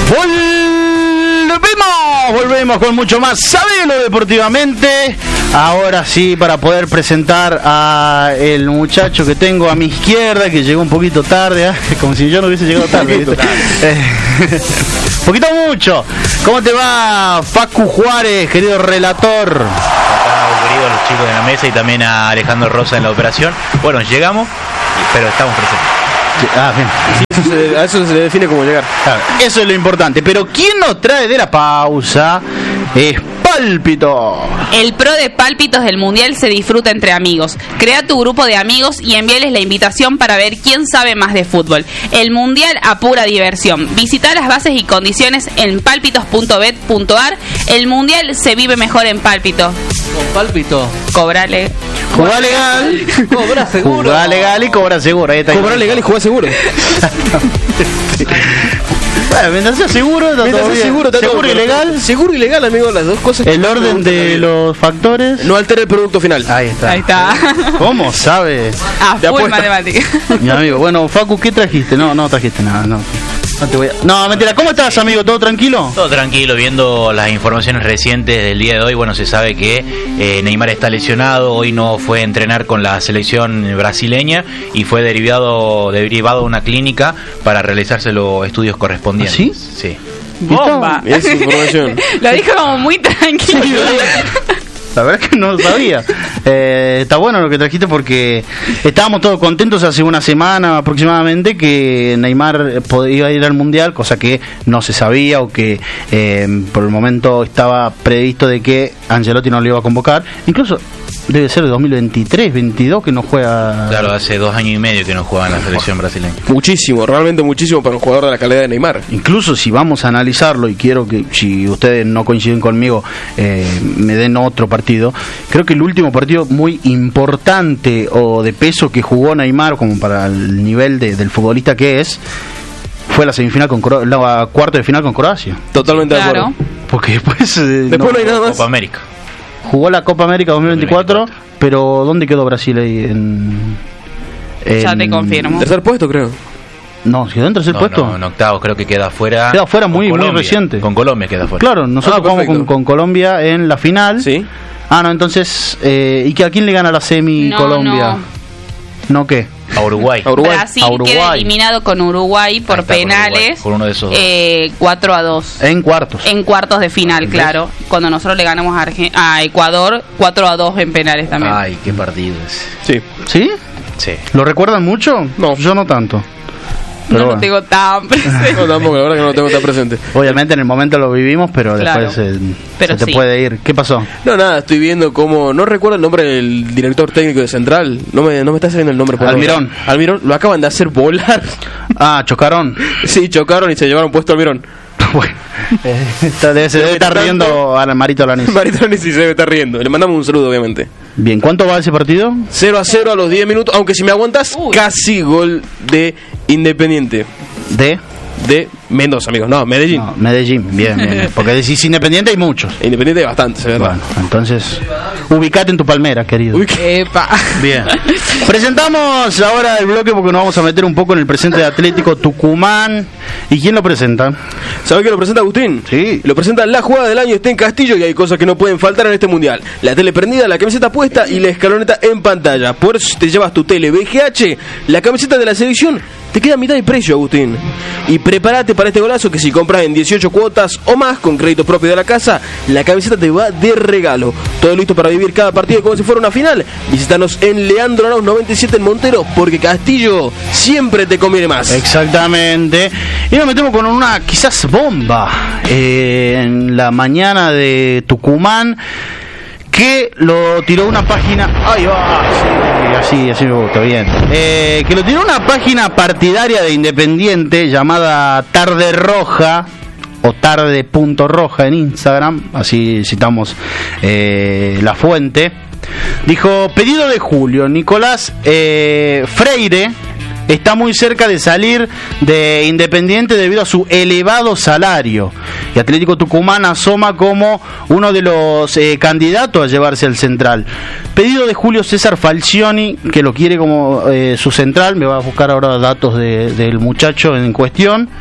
Volvemos con mucho más Sabelo Deportivamente. Ahora sí, para poder presentar a el muchacho que tengo a mi izquierda, que llegó un poquito tarde, como si yo no hubiese llegado tarde. Poquito mucho. ¿Cómo te va, Facu Juárez, querido relator? Acá, querido, a los chicos de la mesa y también a Alejandro Rosa en la operación. Bueno, llegamos, pero estamos presentes. Bien. Sí, a eso se define como llegar. Claro, eso es lo importante. Pero ¿quién nos trae de la pausa? Es Pálpito. El pro de Pálpitos del Mundial se disfruta entre amigos. Crea tu grupo de amigos y envíales la invitación para ver quién sabe más de fútbol. El Mundial a pura diversión. Visita las bases y condiciones en palpitos.bet.ar. El Mundial se vive mejor en Pálpito. Con Pálpito. Cobrale. Jugá legal. Cobra seguro. Jugá legal y cobra seguro. Ahí está. Cobrar legal y jugar seguro. Bueno, mientras sea seguro, está todo bien. Seguro y legal. Seguro y legal, amigo, las dos cosas. El orden de los factores no altera el producto final. Ahí está. Ahí está. ¿Cómo sabe? Full matemática. Mi amigo, bueno, Facu, ¿qué trajiste? No trajiste nada, no. No te voy a... No, mentira. ¿Cómo estás, amigo? ¿Todo tranquilo? Todo tranquilo, viendo las informaciones recientes del día de hoy. Bueno, se sabe que Neymar está lesionado. Hoy no fue a entrenar con la selección brasileña y fue derivado a una clínica para realizarse los estudios correspondientes. ¿Sí? Sí. Bomba. Esa información. Lo dijo como muy tranquilo. La verdad es que no lo sabía. Está bueno lo que trajiste porque estábamos todos contentos hace una semana aproximadamente que Neymar podía ir al Mundial, cosa que no se sabía o que por el momento estaba previsto de que Ancelotti no lo iba a convocar. Incluso debe ser de 2023, 22 que no juega. Claro, hace 2 años y medio que no juega en la selección brasileña. Muchísimo, realmente muchísimo para un jugador de la calidad de Neymar. Incluso si vamos a analizarlo, y quiero que si ustedes no coinciden conmigo me den otro partido, creo que el último partido muy importante o de peso que jugó Neymar como para el nivel del futbolista que es fue la semifinal con la cuarta de final con Croacia. Totalmente de Claro. acuerdo. Porque después Después no hay nada más. Copa América. jugó la Copa América 2024, pero ¿dónde quedó Brasil ahí? Ya te confirmo. Tercer puesto, creo. No, ¿quedó en tercer puesto? No, en octavos creo que queda fuera. Queda fuera muy Colombia. reciente. Con Colombia queda fuera. Claro, nosotros jugamos perfecto. con Colombia en la final. Sí. Ah, no, entonces, ¿y que a quién le gana la semi No, Colombia? ¿No qué? A Uruguay. A Uruguay. Brasil A Uruguay. queda eliminado con Uruguay por Ahí está, con penales. Uruguay, por uno de esos dos. 4-2. En cuartos. En cuartos de final, claro. Cuando nosotros le ganamos a Ecuador, 4-2 en penales también. Ay, qué partido es. Sí. ¿Sí? Sí. ¿Lo recuerdan mucho? No. Yo no tanto. No Pero lo bueno. tengo tan presente. No, tampoco, la verdad que no lo tengo tan presente. Obviamente en el momento lo vivimos, pero Claro. después Pero se te sí. puede ir. ¿Qué pasó? No, nada, estoy viendo cómo... No recuerdo el nombre del director técnico de Central. No me está saliendo el nombre. Almirón. Almirón, lo acaban de hacer volar. Ah, chocaron. Sí, chocaron y se llevaron puesto a Almirón. Bueno, debe estar riendo a Marito Alanis. Maritoni sí se debe estar riendo. Le mandamos un saludo, obviamente. Bien, ¿cuánto va ese partido? 0-0 a los 10 minutos. Aunque si me aguantas, Uy. casi gol de Independiente. De Mendoza, amigos. No, Medellín. No, Medellín, bien, bien. Porque decís Independiente hay muchos. Independiente hay bastantes, es verdad. Bueno, entonces, ubicate en tu palmera, querido. Uy, Epa. Bien. Presentamos ahora el bloque porque nos vamos a meter un poco en el presente de Atlético Tucumán. ¿Y quién lo presenta? ¿Sabés que lo presenta Agustín? Sí. Lo presenta la jugada del año, está en Castillo y hay cosas que no pueden faltar en este mundial. La tele prendida, la camiseta puesta y la escaloneta en pantalla. Por eso si te llevas tu tele VGH, la camiseta de la selección te queda a mitad de precio, Agustín. Y prepárate para este golazo que si compras en 18 cuotas o más con crédito propio de la casa, la camiseta te va de regalo. Todo listo para vivir cada partido como si fuera una final. Visítanos en Leandro Arauz 97 en Montero, porque Castillo siempre te conviene más. Exactamente. Y nos metemos con una quizás bomba en la mañana de Tucumán, que lo tiró una página. Ahí va, sí, así me gusta, bien. Que lo tiró una página partidaria de Independiente llamada Tarde Roja o Tarde.roja en Instagram, así citamos la fuente. Dijo: pedido de Julio, Nicolás Freire está muy cerca de salir de Independiente debido a su elevado salario. Y Atlético Tucumán asoma como uno de los candidatos a llevarse al central. Pedido de Julio César Falcioni, que lo quiere como su central. Me va a buscar ahora datos del muchacho en cuestión.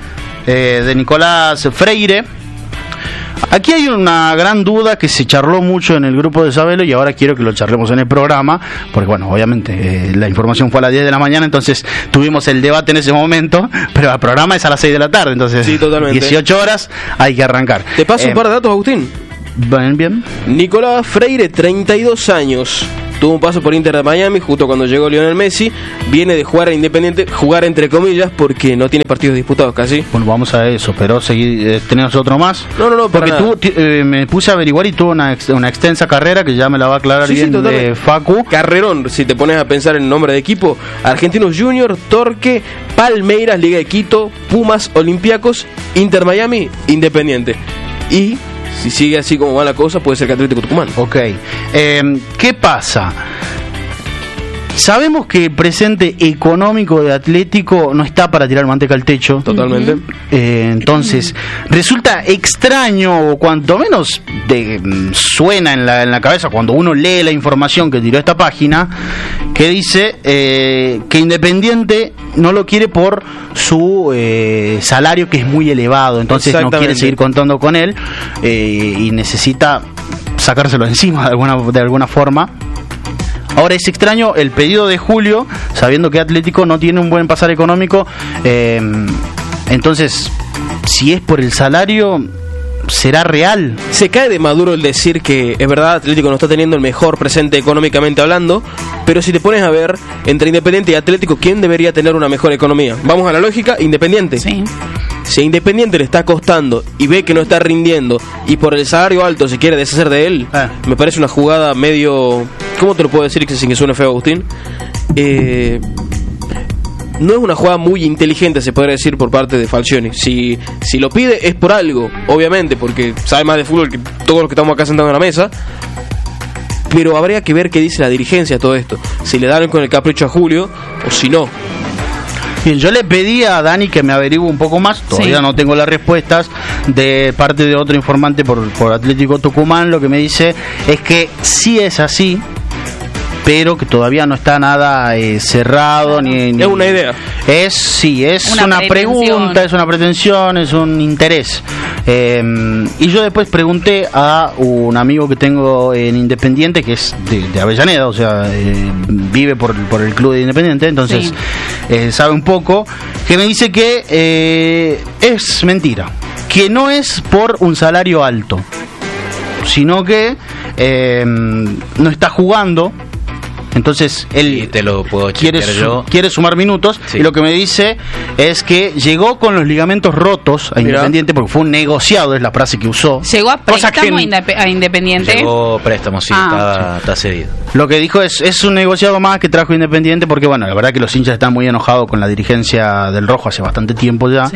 de Nicolás Freire. Aquí hay una gran duda que se charló mucho en el grupo de Sabelo y ahora quiero que lo charlemos en el programa, porque bueno, obviamente la información fue a las 10 de la mañana, entonces tuvimos el debate en ese momento, pero el programa es a las 6 de la tarde, entonces sí, totalmente. 18 horas hay que arrancar. Te paso un par de datos, Agustín. Bien. Nicolás Freire, 32 años. Tuvo un paso por Inter de Miami justo cuando llegó Lionel Messi. Viene de jugar a Independiente, jugar entre comillas, porque no tiene partidos disputados casi. Bueno, vamos a eso, pero ¿tenemos otro más? No, porque para nada. me puse a averiguar y tuvo una extensa carrera que ya me la va a aclarar bien de Facu. Carrerón, si te pones a pensar en nombre de equipo: Argentinos Junior, Torque, Palmeiras, Liga de Quito, Pumas, Olympiacos, Inter Miami, Independiente. Y si sigue así como va la cosa, puede ser que Atlético Tucumán. Ok. ¿Qué pasa? Sabemos que el presente económico de Atlético no está para tirar manteca al techo. Totalmente. Entonces, resulta extraño, o cuanto menos suena en la cabeza cuando uno lee la información que tiró esta página, que dice que Independiente no lo quiere por su salario, que es muy elevado. Entonces no quiere seguir contando con él y necesita sacárselo encima de alguna forma. Ahora es extraño el pedido de Julio, sabiendo que Atlético no tiene un buen pasar económico. Entonces, si es por el salario, ¿será real? Se cae de maduro el decir que es verdad, Atlético no está teniendo el mejor presente económicamente hablando, pero si te pones a ver, entre Independiente y Atlético, ¿quién debería tener una mejor economía? Vamos a la lógica, Independiente. Sí. Si a Independiente le está costando y ve que no está rindiendo y por el salario alto se quiere deshacer de él, me parece una jugada medio... ¿Cómo te lo puedo decir sin que suene feo, Agustín? No es una jugada muy inteligente, se podría decir, por parte de Falcioni. Si lo pide es por algo, obviamente, porque sabe más de fútbol que todos los que estamos acá sentados en la mesa. Pero habría que ver qué dice la dirigencia de todo esto. Si le dan con el capricho a Julio o si no. Bien, yo le pedí a Dani que me averigüe un poco más, todavía no tengo las respuestas de parte de otro informante por Atlético Tucumán. Lo que me dice es que sí es así, pero que todavía no está nada cerrado ni es una idea. Es una pregunta, es una pretensión, es un interés. Y yo después pregunté a un amigo que tengo en Independiente, que es de Avellaneda, o sea, vive por el club de Independiente, entonces sabe un poco, que me dice que es mentira, que no es por un salario alto, sino que no está jugando. Entonces él te lo puedo quiere sumar minutos, y lo que me dice es que llegó con los ligamentos rotos a Independiente, porque fue un negociado, es la frase que usó. ¿Llegó a préstamo a Independiente? Llegó préstamo, sí, está cedido. Lo que dijo es un negociado más que trajo Independiente, porque bueno, la verdad que los hinchas están muy enojados con la dirigencia del Rojo hace bastante tiempo ya.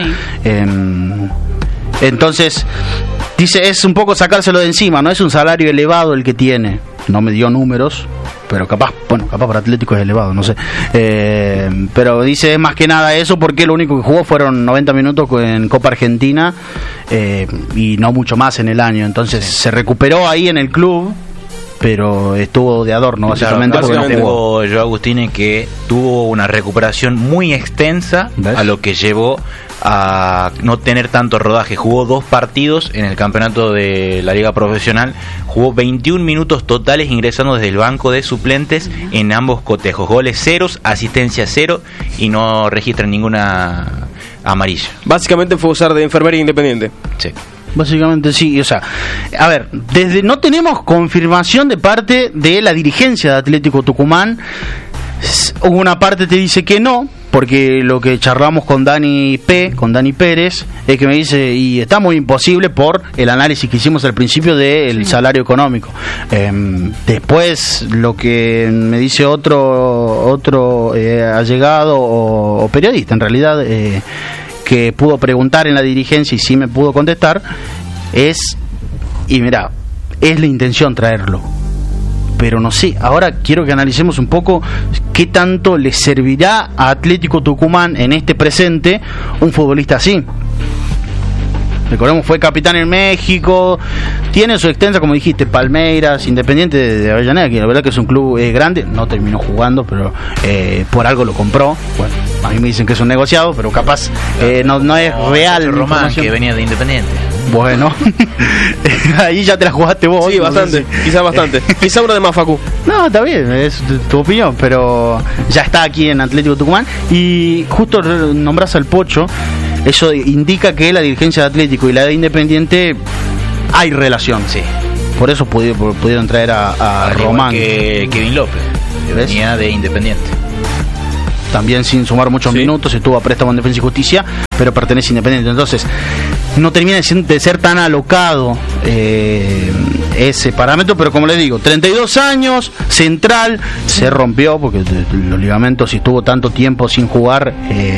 Entonces dice, es un poco sacárselo de encima, no es un salario elevado el que tiene. No me dio números, pero capaz para Atlético es elevado, no sé. Pero dice más que nada eso, porque lo único que jugó fueron 90 minutos en Copa Argentina y no mucho más en el año. Entonces se recuperó ahí en el club, pero estuvo de adorno básicamente. Porque no jugó. Yo, Agustín, que tuvo una recuperación muy extensa. ¿Ves? A lo que llevó a no tener tanto rodaje. Jugó 2 partidos en el campeonato de la Liga Profesional, jugó 21 minutos totales ingresando desde el banco de suplentes en ambos cotejos, goles 0, asistencia 0 y no registra ninguna amarilla. Básicamente fue usar de enfermería Independiente. Sí. Básicamente sí, o sea, a ver, no tenemos confirmación de parte de la dirigencia de Atlético Tucumán. Una parte te dice que no, porque lo que charlamos con Dani Pérez, es que me dice, y está muy imposible por el análisis que hicimos al principio del salario económico. Después lo que me dice otro allegado o periodista, en realidad, que pudo preguntar en la dirigencia y sí me pudo contestar, es la intención traerlo. Pero no sé, ahora quiero que analicemos un poco qué tanto le servirá a Atlético Tucumán en este presente un futbolista así. Recordemos, fue capitán en México, tiene su extensa, como dijiste, Palmeiras, Independiente de Avellaneda, que la verdad que es un club grande, no terminó jugando, pero por algo lo compró. Bueno, a mí me dicen que es un negociado, pero capaz no es real. Román, que venía de Independiente. Bueno, ahí ya te la jugaste vos. Sí, bastante, quizás bastante. Quizá uno de más, Facu. No, está bien, es tu opinión, pero ya está aquí en Atlético Tucumán. Y justo nombrás al Pocho, eso indica que la dirigencia de Atlético y la de Independiente hay relación. Sí. Por eso pudieron traer a Román. Que Kevin López, que venía de Independiente. También sin sumar muchos minutos, estuvo a préstamo en Defensa y Justicia, pero pertenece a Independiente. Entonces, no termina de ser tan alocado ese parámetro, pero como les digo, 32 años, central, se rompió porque los ligamentos, si estuvo tanto tiempo sin jugar,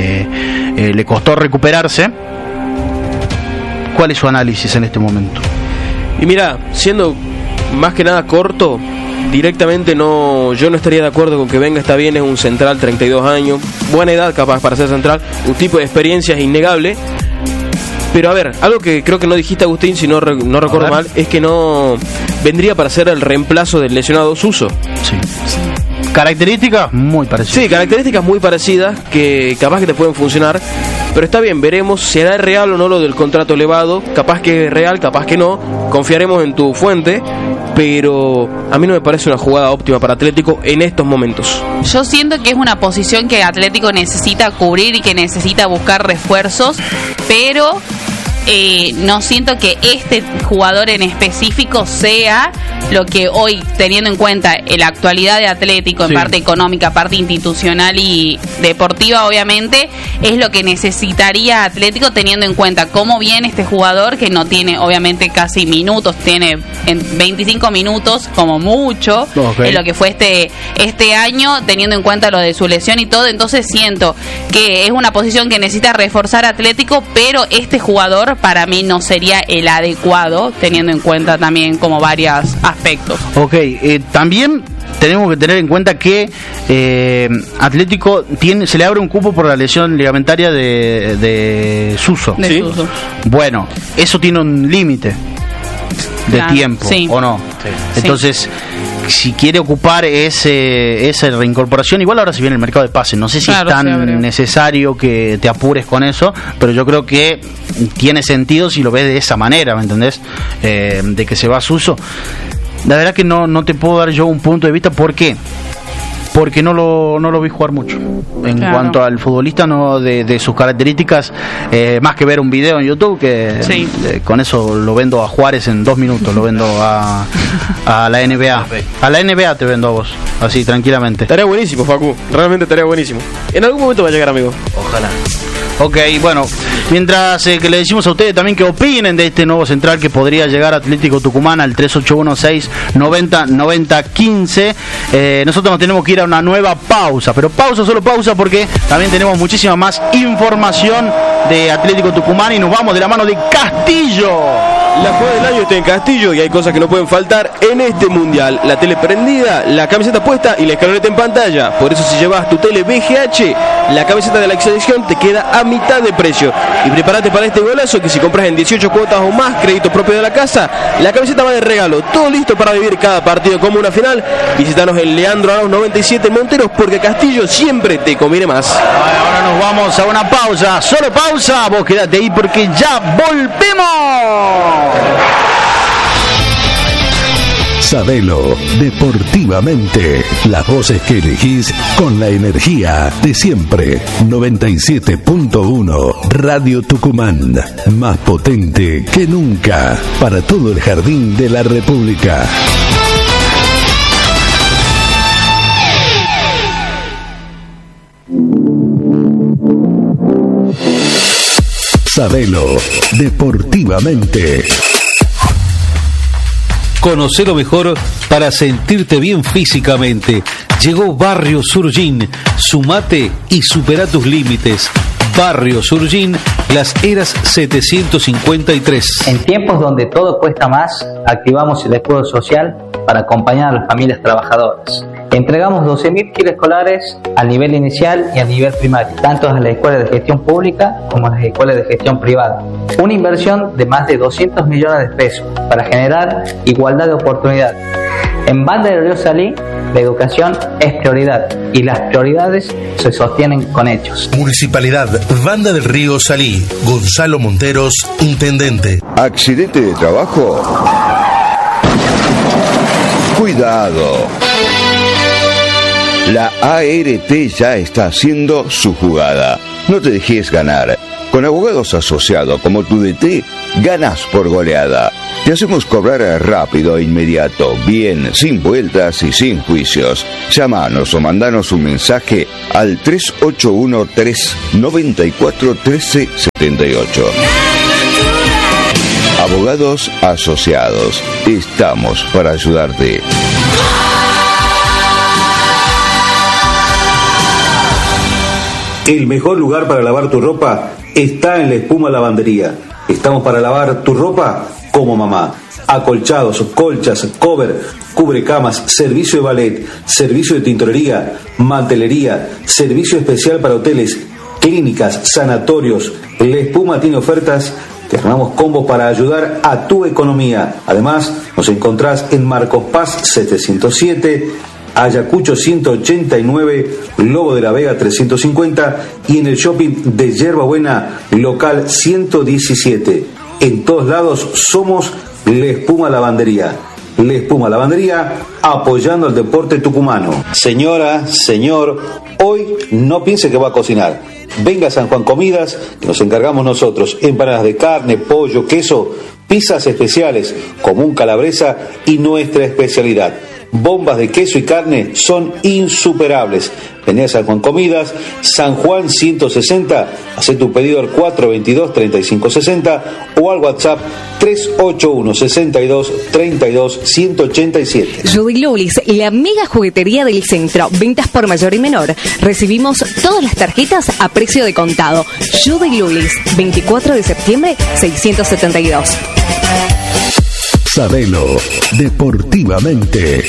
le costó recuperarse. ¿Cuál es su análisis en este momento? Y mira, siendo más que nada corto, directamente yo no estaría de acuerdo con que venga. Está bien, es un central, 32 años, buena edad capaz para ser central, un tipo de experiencia es innegable. Pero a ver, algo que creo que no dijiste, Agustín, si no recuerdo mal, es que no vendría para ser el reemplazo del lesionado Suso. Sí. Características muy parecidas. Sí, características muy parecidas que capaz que te pueden funcionar. Pero está bien, veremos si será real o no lo del contrato elevado. Capaz que es real, capaz que no. Confiaremos en tu fuente. Pero a mí no me parece una jugada óptima para Atlético en estos momentos. Yo siento que es una posición que Atlético necesita cubrir y que necesita buscar refuerzos, pero no siento que este jugador en específico sea lo que hoy, teniendo en cuenta la actualidad de Atlético, en parte económica, parte institucional y deportiva, obviamente, es lo que necesitaría Atlético, teniendo en cuenta cómo viene este jugador, que no tiene obviamente casi minutos, tiene en 25 minutos como mucho, es lo que fue este año, teniendo en cuenta lo de su lesión y todo. Entonces siento que es una posición que necesita reforzar Atlético, pero este jugador para mí no sería el adecuado, teniendo en cuenta también como varios aspectos. Ok, también tenemos que tener en cuenta que Atlético se le abre un cupo por la lesión ligamentaria de Suso. Suso. Bueno, eso tiene un límite de tiempo, ¿o no? Sí. Entonces, si quiere ocupar esa reincorporación, igual ahora se viene el mercado de pases, no sé si es tan necesario que te apures con eso, pero yo creo que tiene sentido si lo ves de esa manera, ¿me entendés? De que se va a Suso. La verdad que no te puedo dar yo un punto de vista. ¿Por qué? Porque no lo vi jugar mucho. En cuanto al futbolista, no de sus características, más que ver un video en YouTube, que con eso lo vendo a Juárez en 2 minutos, lo vendo a la NBA. A la NBA te vendo a vos, así tranquilamente. Estaría buenísimo, Facu, realmente estaría buenísimo. En algún momento va a llegar, amigo. Ojalá. Ok, bueno, mientras que le decimos a ustedes también que opinen de este nuevo central que podría llegar a Atlético Tucumán al 3816-90-90-15, nosotros nos tenemos que ir a una nueva pausa, pero solo pausa, porque también tenemos muchísima más información de Atlético Tucumán y nos vamos de la mano de Castillo. La jugada del año está en Castillo y hay cosas que no pueden faltar en este mundial: la tele prendida, la camiseta puesta y la escaloneta en pantalla. Por eso, si llevas tu tele VGH, la camiseta de la exhibición te queda a mitad de precio. Y prepárate para este golazo, que si compras en 18 cuotas o más, crédito propio de la casa, la camiseta va de regalo. Todo listo para vivir cada partido como una final. Visítanos en Leandro Arauz 97 Monteros, porque Castillo siempre te conviene más. Ahora nos vamos a una pausa, solo pausa. Vos quedate ahí porque ya volvemos. Sabelo, deportivamente, las voces que elegís con la energía de siempre. 97.1 Radio Tucumán, más potente que nunca para todo el jardín de la República. Sabelo, deportivamente. Conocelo mejor para sentirte bien físicamente. Llegó Barrio Surgín. Sumate y supera tus límites. Barrio Surgín, Las Heras 753. En tiempos donde todo cuesta más, activamos el escudo social para acompañar a las familias trabajadoras. Entregamos 12.000 kits escolares a nivel inicial y a nivel primario, tanto a las escuelas de gestión pública como a las escuelas de gestión privada. Una inversión de más de 200 millones de pesos para generar igualdad de oportunidad. En Banda del Río Salí, la educación es prioridad y las prioridades se sostienen con hechos. Municipalidad Banda del Río Salí. Gonzalo Monteros, intendente. ¿Accidente de trabajo? Cuidado. La ART ya está haciendo su jugada. No te dejes ganar. Con abogados asociados como tu DT, ganas por goleada. Te hacemos cobrar rápido e inmediato, bien, sin vueltas y sin juicios. Llámanos o mandanos un mensaje al 3813-941378. Abogados asociados. Estamos para ayudarte. El mejor lugar para lavar tu ropa está en La Espuma Lavandería. Estamos para lavar tu ropa como mamá. Acolchados, colchas, cover, cubrecamas, servicio de ballet, servicio de tintorería, mantelería, servicio especial para hoteles, clínicas, sanatorios. La Espuma tiene ofertas. Te armamos combos para ayudar a tu economía. Además, nos encontrás en Marcos Paz 707, Ayacucho 189, Lobo de la Vega 350 y en el shopping de Yerba Buena, local 117. En todos lados somos La Espuma Lavandería. La Espuma Lavandería, apoyando al deporte tucumano. Señora, señor, hoy no piense que va a cocinar. Venga a San Juan Comidas, que nos encargamos nosotros. Empanadas de carne, pollo, queso, pizzas especiales, común calabresa y nuestra especialidad. Bombas de queso y carne son insuperables. Vení a San Juan Comidas, San Juan 160, hacé tu pedido al 422-3560 o al WhatsApp 381-62-32-187. Judy Lulis, la mega juguetería del centro. Ventas por mayor y menor. Recibimos todas las tarjetas a precio de contado. Judy Lulis, 24 de septiembre, 672. Sabelo, deportivamente.